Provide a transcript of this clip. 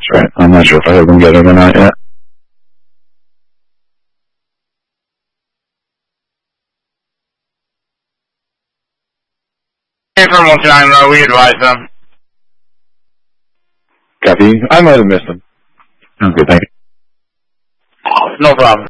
right. I'm not sure if I have them gathered or not yet. From 129 Row, we advise them. Copy. I might have missed them. Okay, thank you. No problem.